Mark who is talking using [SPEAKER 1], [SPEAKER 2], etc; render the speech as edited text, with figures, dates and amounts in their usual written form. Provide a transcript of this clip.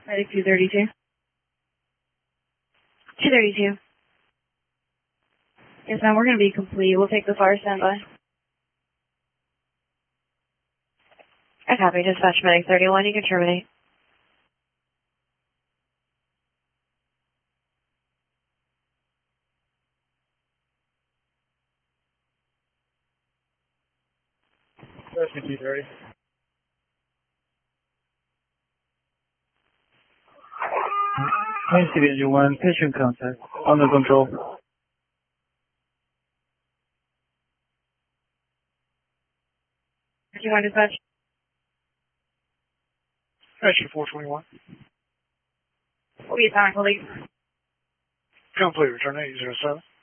[SPEAKER 1] Ready, 232. 232. Yes, ma'am, we're going to be complete. We'll take the fire standby.
[SPEAKER 2] I copy. Dispatch medic 31. You can terminate.
[SPEAKER 3] Rescue 230. Main City Engine 1, patient contact. Under control.
[SPEAKER 1] Do you want to dispatch?
[SPEAKER 3] Rescue 421.
[SPEAKER 1] We'll be assigned, colleague.
[SPEAKER 3] Complete. Return 807.